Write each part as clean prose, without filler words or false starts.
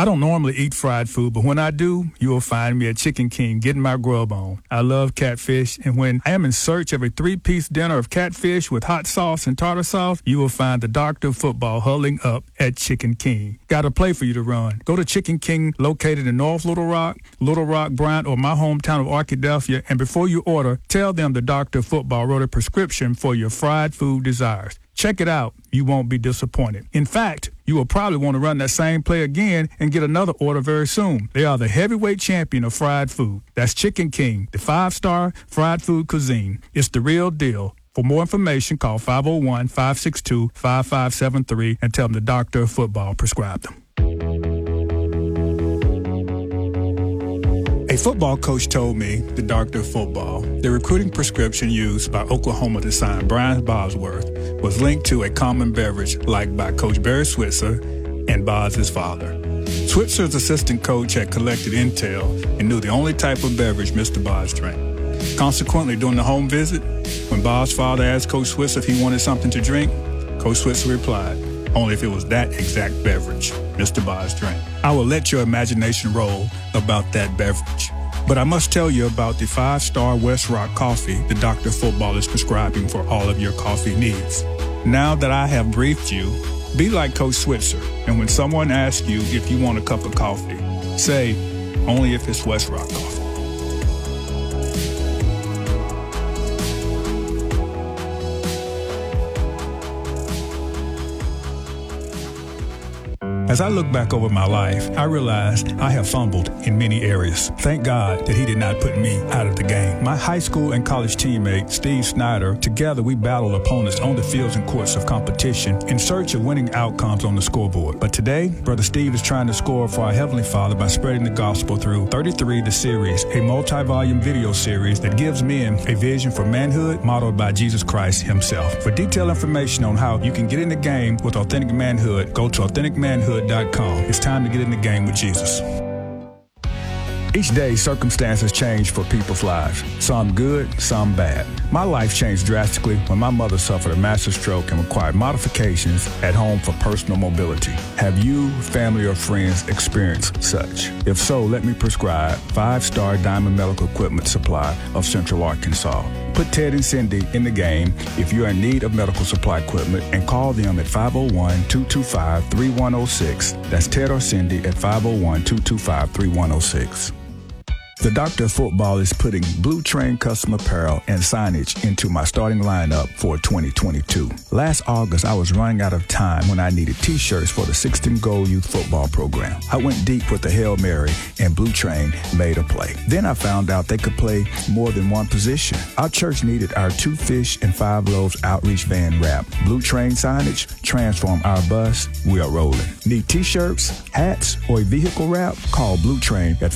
I don't normally eat fried food, but when I do, you will find me at Chicken King getting my grub on. I love catfish, and when I am in search of a 3-piece dinner of catfish with hot sauce and tartar sauce, you will find the Doctor of Football huddling up at Chicken King. Got a play for you to run. Go to Chicken King located in North Little Rock, Bryant, or my hometown of Arkadelphia, and before you order, tell them the Doctor of Football wrote a prescription for your fried food desires. Check it out. You won't be disappointed. In fact, you will probably want to run that same play again and get another order very soon. They are the heavyweight champion of fried food. That's Chicken King, the 5-star fried food cuisine. It's the real deal. For more information, call 501-562-5573 and tell them the Doctor of Football prescribed them. A football coach told me, the Doctor of Football, the recruiting prescription used by Oklahoma to sign Brian Bosworth was linked to a common beverage liked by Coach Barry Switzer and Bos's father. Switzer's assistant coach had collected intel and knew the only type of beverage Mr. Bos drank. Consequently, during the home visit, when Bos's father asked Coach Switzer if he wanted something to drink, Coach Switzer replied, only if it was that exact beverage Mr. Bos drank. I will let your imagination roll about that beverage. But I must tell you about the 5-star West Rock coffee the Doctor of Football is prescribing for all of your coffee needs. Now that I have briefed you, be like Coach Switzer, and when someone asks you if you want a cup of coffee, say, only if it's West Rock coffee. As I look back over my life, I realize I have fumbled in many areas. Thank God that he did not put me out of the game. My high school and college teammate, Steve Snyder, together we battled opponents on the fields and courts of competition in search of winning outcomes on the scoreboard. But today, Brother Steve is trying to score for our Heavenly Father by spreading the gospel through 33 The Series, a multi-volume video series that gives men a vision for manhood modeled by Jesus Christ himself. For detailed information on how you can get in the game with authentic manhood, go to authenticmanhood.com. It's time to get in the game with Jesus. Each day, circumstances change for people's lives. Some good, some bad. My life changed drastically when my mother suffered a massive stroke and required modifications at home for personal mobility. Have you, family, or friends experienced such? If so, let me prescribe 5-star Diamond Medical Equipment Supply of Central Arkansas. Put Ted and Cindy in the game if you're in need of medical supply equipment and call them at 501-225-3106. That's Ted or Cindy at 501-225-3106. The Doctor of Football is putting Blue Train custom apparel and signage into my starting lineup for 2022. Last August, I was running out of time when I needed T-shirts for the 16 Goal Youth Football program. I went deep with the Hail Mary, and Blue Train made a play. Then I found out they could play more than one position. Our church needed our 2 fish and 5 loaves outreach van wrap. Blue Train signage, transform our bus, we are rolling. Need T-shirts, hats, or a vehicle wrap? Call Blue Train at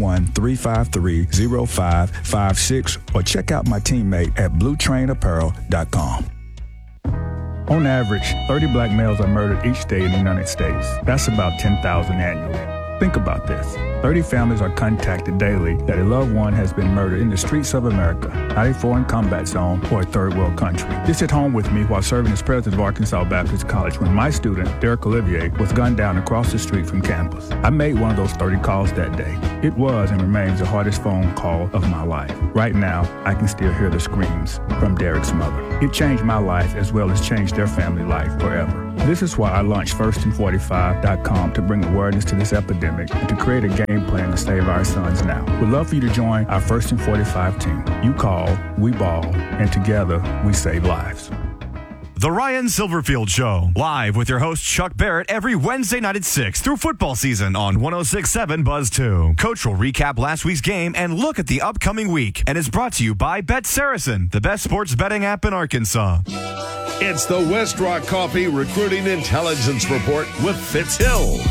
501-353-0556 or check out my teammate at bluetrainapparel.com. On average, 30 black males are murdered each day in the United States. That's about 10,000 annually. Think about this. 30 families are contacted daily that a loved one has been murdered in the streets of America, not a foreign combat zone or a third world country. This hit home with me while serving as president of Arkansas Baptist College when my student, Derek Olivier, was gunned down across the street from campus. I made one of those 30 calls that day. It was and remains the hardest phone call of my life. Right now, I can still hear the screams from Derek's mother. It changed my life as well as changed their family life forever. This is why I launched FirstAnd45.com to bring awareness to this epidemic and to create a game plan to save our sons now. We'd love for you to join our First and 45 team. You call, we ball, and together we save lives. The Ryan Silverfield Show, live with your host Chuck Barrett every Wednesday night at 6 through football season on 106.7 Buzz 2. Coach will recap last week's game and look at the upcoming week, and is brought to you by Bet Saracen, the best sports betting app in Arkansas. It's the West Rock Coffee Recruiting Intelligence Report with Fitz Hill.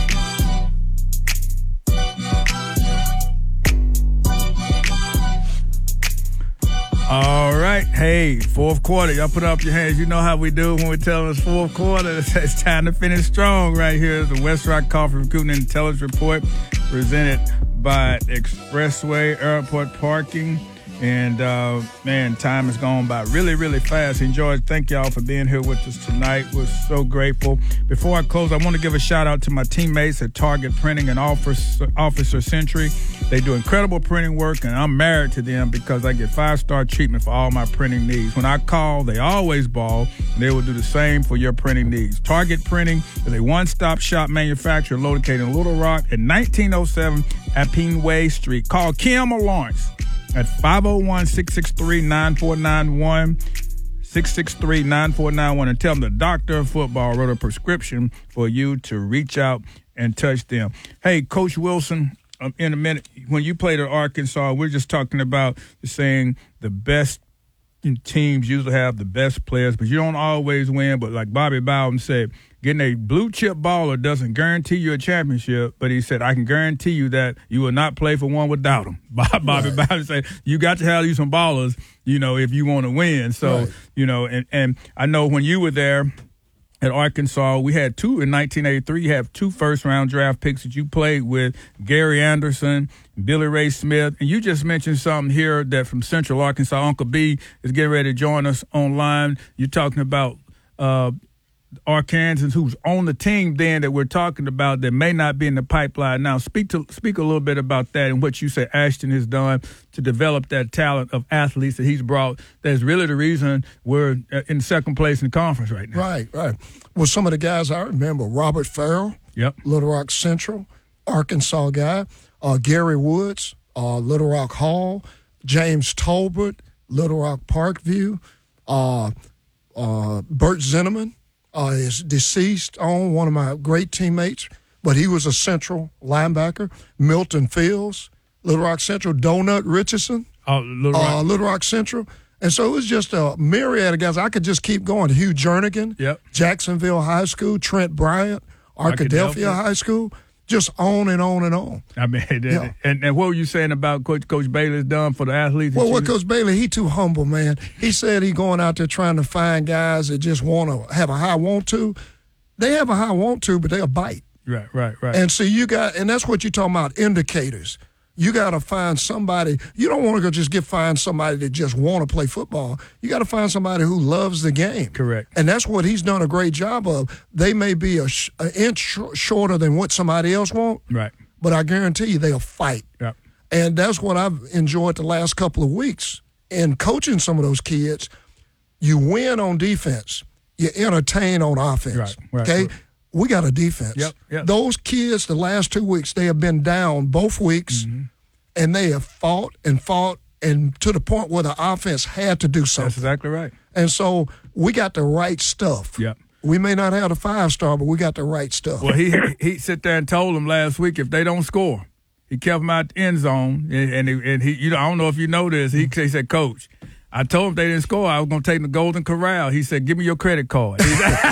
All right. Hey, fourth quarter. Y'all put up your hands. You know how we do when we tell us fourth quarter. It's time to finish strong right here. The West Rock Coffee Recruiting Intelligence Report presented by Expressway Airport Parking And, man, time has gone by really, really fast. Enjoyed. Thank y'all for being here with us tonight. We're so grateful. Before I close, I want to give a shout-out to my teammates at Target Printing and Officer Century. They do incredible printing work, and I'm married to them because I get 5-star treatment for all my printing needs. When I call, they always ball, and they will do the same for your printing needs. Target Printing is a one-stop shop manufacturer located in Little Rock at 1907 Appinway Street. Call Kim or Lawrence at 501-663-9491, 663-9491, and tell them the doctor of football wrote a prescription for you to reach out and touch them. Hey, Coach Wilson, in a minute, when you played at Arkansas, we're just talking about saying the best teams usually have the best players, but you don't always win. But like Bobby Bowden said, getting a blue-chip baller doesn't guarantee you a championship, but he said, I can guarantee you that you will not play for one without them. Bobby Bowden said, you got to have you some ballers, if you want to win. So, and I know when you were there at Arkansas, we had two in 1983. You have 2 first-round draft picks that you played with, Gary Anderson, Billy Ray Smith. And you just mentioned something here that from Central Arkansas, Uncle B is getting ready to join us online. You're talking about Arkansans who's on the team then that we're talking about that may not be in the pipeline now. Speak a little bit about that and what you say Ashton has done to develop that talent of athletes that he's brought. That's really the reason we're in second place in the conference right now. Right. Well, some of the guys I remember, Robert Farrell, Little Rock Central, Arkansas guy, Gary Woods, Little Rock Hall, James Tolbert, Little Rock Parkview, Bert Zinneman, is deceased one of my great teammates, but he was a Central linebacker. Milton Fields, Little Rock Central. Donut Richardson, Little Rock Central. And so it was just a myriad of guys. I could just keep going. Hugh Jernigan, Jacksonville High School, Trent Bryant, Arkadelphia High School. Just on and on and on. I mean, and what were you saying about Coach Bailey's done for the athletes? Well, what Coach Bailey, he too humble, man. He said he going out there trying to find guys that just want to have a high want to. They have a high want to, but they'll bite. Right. And so and that's what you're talking about, indicators. You got to find somebody. You don't want to go just find somebody that just want to play football. You got to find somebody who loves the game. Correct. And that's what he's done a great job of. They may be an inch shorter than what somebody else wants. Right. But I guarantee you they'll fight. Yep. And that's what I've enjoyed the last couple of weeks in coaching some of those kids. You win on defense. You entertain on offense. Right. Okay? Right. We got a defense. Yep. Those kids, the last 2 weeks, they have been down both weeks, and they have fought and to the point where the offense had to do something. That's exactly right. And so we got the right stuff. Yep. We may not have the 5-star, but we got the right stuff. Well, he sit there and told them last week if they don't score, he kept them out the end zone, and he I don't know if you know this. He said, Coach, I told him they didn't score, I was going to take them to Golden Corral. He said, give me your credit card.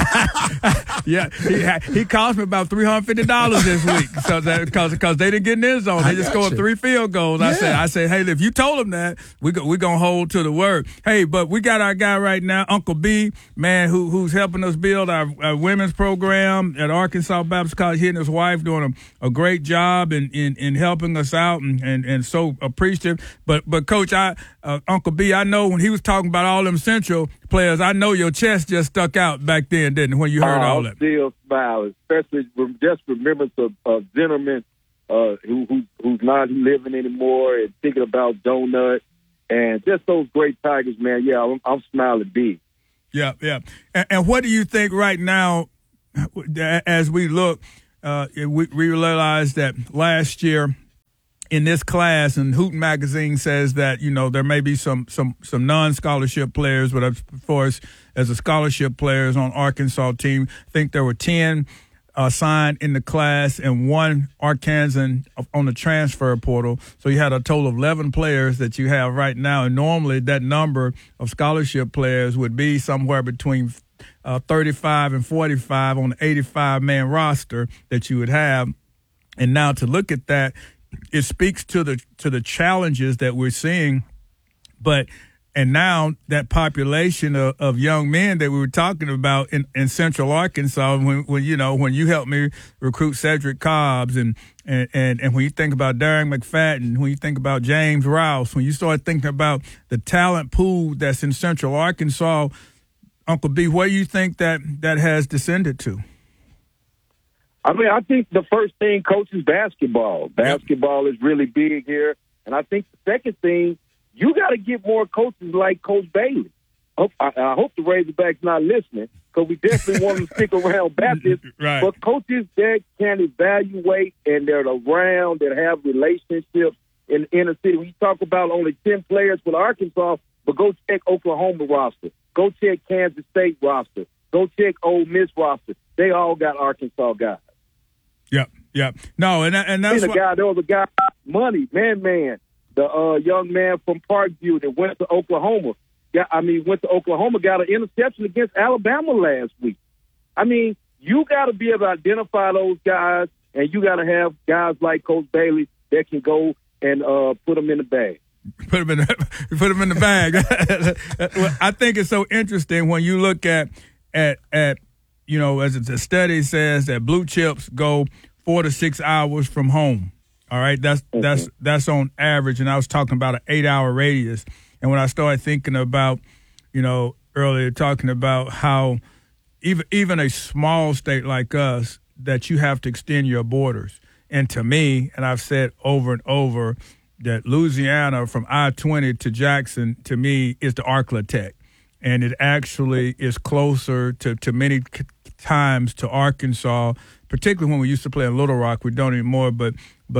He cost me about $350 this week because they didn't get in the end zone. They just scored 3 field goals. Yeah. I said, hey, if you told them that, we're going to hold to the word. Hey, but we got our guy right now, Uncle B, man, who's helping us build our women's program at Arkansas Baptist College. He and his wife doing a great job in helping us out and so appreciative. But Coach, Uncle B, I know when he was talking about all them Central players, I know your chest just stuck out back then, didn't it, when you heard all that? Still smile, especially just remembrance of Zinneman, who's not living anymore, and thinking about Donut, and just those great Tigers, man. Yeah, I'm smiling big. Yeah. And what do you think right now, as we look, we realize that last year, in this class, and Hooten Magazine says that, there may be some non-scholarship players, but as far as the scholarship players on Arkansas team, I think there were 10 signed in the class and 1 Arkansan on the transfer portal. So you had a total of 11 players that you have right now, and normally that number of scholarship players would be somewhere between 35 and 45 on the 85-man roster that you would have. And now to look at that, it speaks to the challenges that we're seeing, but And now that population of young men that we were talking about in Central Arkansas, when you helped me recruit Cedric Cobbs and when you think about Darren McFadden, when you think about James Rouse, when you start thinking about the talent pool that's in Central Arkansas, Uncle B, where do you think that has descended to? I mean, I think the first thing, Coach, is basketball. Basketball is really big here. And I think the second thing, you got to get more coaches like Coach Bailey. I hope the Razorbacks not listening, because we definitely want them to stick around Baptist. Right. But coaches that can evaluate and they're around, that have relationships in the inner city. We talk about only 10 players with Arkansas, but go check Oklahoma roster. Go check Kansas State roster. Go check Ole Miss roster. They all got Arkansas guys. Yep. No, and that's there was a guy, Money, Man, the young man from Parkview that went to Oklahoma. Went to Oklahoma, got an interception against Alabama last week. I mean, you got to be able to identify those guys, and you got to have guys like Coach Bailey that can go and put them in the bag. Put them in the bag. I think it's so interesting when you look at as the study says that blue chips go 4 to 6 hours from home. All right, that's on average, and I was talking about an 8-hour radius. And when I started thinking about, earlier talking about how even a small state like us, that you have to extend your borders. And to me, and I've said over and over, that Louisiana from I-20 to Jackson, to me, is the Arklatek. And it actually is closer to many times to Arkansas, particularly when we used to play in Little Rock. We don't anymore, but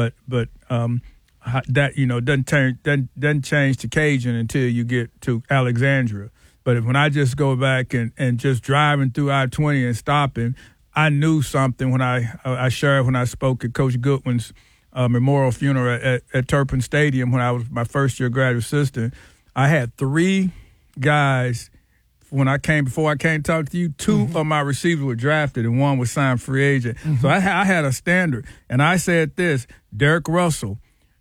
that doesn't change to Cajun until you get to Alexandria. But when I just go back and just driving through I-20 and stopping, I knew something when I shared when I spoke at Coach Goodwin's memorial funeral at Turpin Stadium when I was my first year graduate assistant. I had 3 guys before I came to talk to you. 2 of my receivers were drafted and 1 was signed free agent. So I had a standard, and I said this: Derek Russell,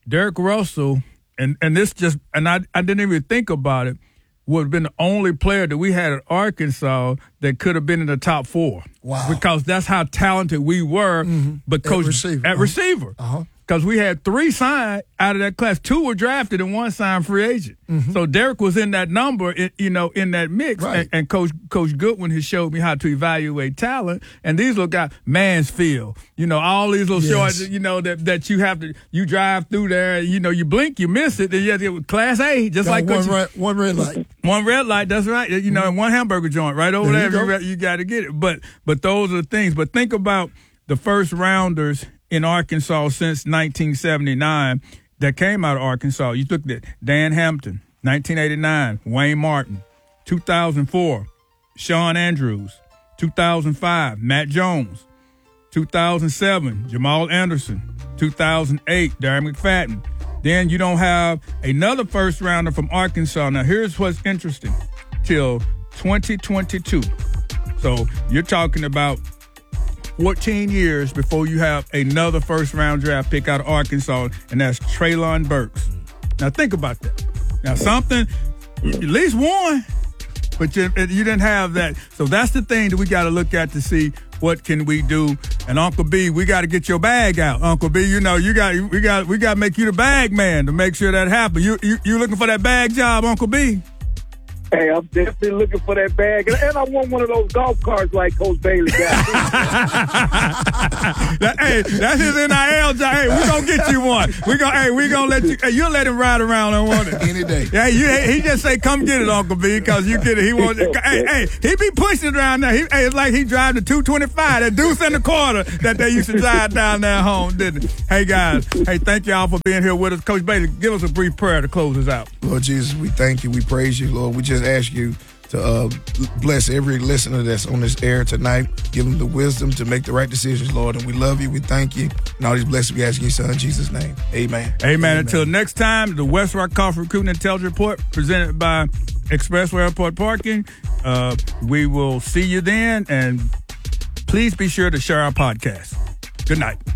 and this just, and I didn't even think about it, would have been the only player that we had at Arkansas that could have been in the top 4. Wow! Because that's how talented we were. But Coach at receiver. Because we had 3 signed out of that class. 2 were drafted and 1 signed free agent. So Derek was in that number, in that mix. Right. And Coach Goodwin has showed me how to evaluate talent. And these little guys, Mansfield, all these little shorts, that you have to, you drive through there, you blink, you miss it. Then you have to get Class A, just like one red light. One red light, that's right. And 1 hamburger joint right over there. You got to get it. But those are the things. But think about the first rounders in Arkansas since 1979 that came out of Arkansas. You took that Dan Hampton, 1989, Wayne Martin, 2004, Sean Andrews, 2005, Matt Jones, 2007, Jamal Anderson, 2008, Darren McFadden. Then you don't have another first rounder from Arkansas. Now here's what's interesting, till 2022. So you're talking about 14 years before you have another first-round draft pick out of Arkansas, and that's Treylon Burks. Now, think about that. Now, something, at least 1, but you didn't have that. So that's the thing that we got to look at to see what can we do. And Uncle B, we got to get your bag out. Uncle B, we got to make you the bag man to make sure that happens. You looking for that bag job, Uncle B? Hey, I'm definitely looking for that bag. And I want one of those golf carts like Coach Bailey got. Hey, that's his NIL job. Hey, we're going to get you one. We're going to let you, you'll let him ride around on one. Any day. Yeah, he just say, come get it, Uncle B, because you get it. He wants it. Hey, he be pushing it around there. It's like he drive the 225, that deuce in the quarter that they used to drive down there home, didn't it? Hey, guys. Hey, thank y'all for being here with us. Coach Bailey, give us a brief prayer to close us out. Lord Jesus, we thank you. We praise you, Lord. We just ask you to bless every listener that's on this air tonight. Give them the wisdom to make the right decisions, Lord. And we love you. We thank you. And all these blessings we ask in your son, Jesus' name. Amen. Amen. Until next time, the West Rock Coffee Recruiting Intelligence Report presented by Expressway Airport Parking. We will see you then. And please be sure to share our podcast. Good night.